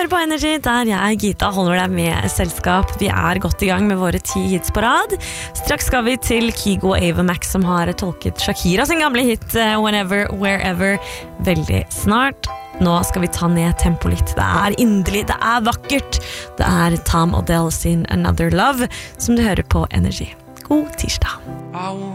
hører på Energy, der jeg, Gita, holder deg med selskap. Vi godt I gang med våre 10 hits på rad. Straks skal vi til Kygo og Ava Max, som har tolket Shakira sin gamle hit Whenever, Wherever, veldig snart. Nå skal vi ta ned tempo litt. Det inderlig, det vakkert. Det Tom Odell sin Another Love, som du hører på Energy. God tirsdag.